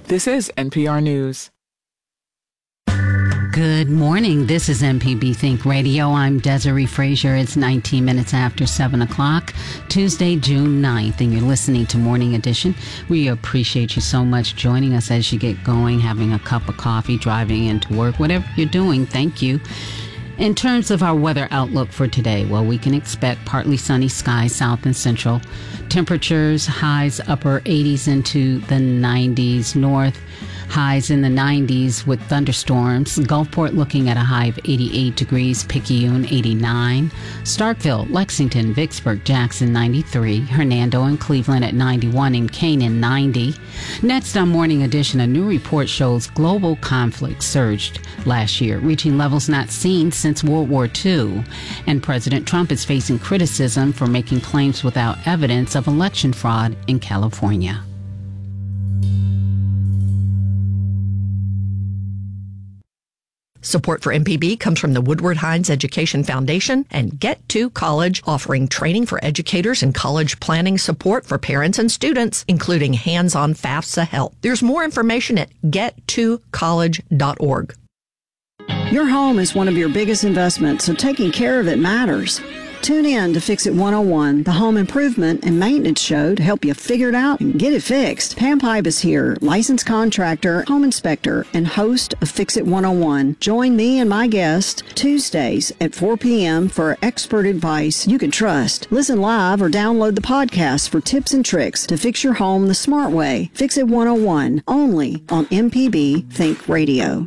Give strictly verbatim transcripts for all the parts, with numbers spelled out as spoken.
This is N P R News. Good morning. This is M P B Think Radio. I'm Desiree Frazier. It's nineteen minutes after seven o'clock, Tuesday, June ninth, and you're listening to Morning Edition. We appreciate you so much joining us as you get going, having a cup of coffee, driving into work, whatever you're doing. Thank you. In terms of our weather outlook for today, well, we can expect partly sunny skies south and central. Temperatures, highs upper eighties into the nineties. North, highs in the nineties with thunderstorms. Gulfport looking at a high of eighty-eight degrees. Picayune, eighty-nine. Starkville, Lexington, Vicksburg, Jackson, ninety-three. Hernando and Cleveland at ninety-one. And Canaan, ninety. Next on Morning Edition, a new report shows global conflict surged last year, reaching levels not seen since World War Two. And President Trump is facing criticism for making claims without evidence of election fraud in California. Support for M P B comes from the Woodward Hines Education Foundation and Get to College, offering training for educators and college planning support for parents and students, including hands-on FAFSA help. There's more information at get to college dot org. Your home is one of your biggest investments, so taking care of it matters. Tune in to Fix It one oh one, the home improvement and maintenance show to help you figure it out and get it fixed. Pam Pipe is here, licensed contractor, home inspector, and host of Fix It one oh one. Join me and my guest Tuesdays at four p.m. for expert advice you can trust. Listen live or download the podcast for tips and tricks to fix your home the smart way. Fix It one oh one, only on M P B Think Radio.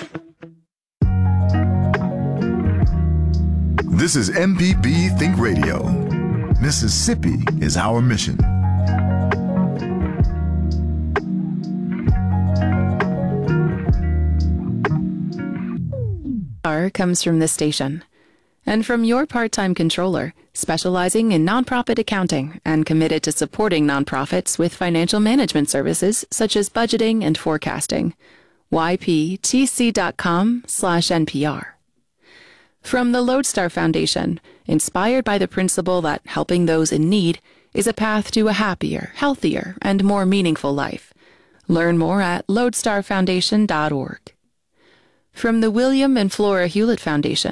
This is M P B Think Radio. Mississippi is our mission. R comes from this station and from your part-time controller, specializing in nonprofit accounting and committed to supporting nonprofits with financial management services such as budgeting and forecasting. Y P T C dot com slash N P R. From the Lodestar Foundation, inspired by the principle that helping those in need is a path to a happier, healthier, and more meaningful life. Learn more at lodestar foundation dot org. From the William and Flora Hewlett Foundation,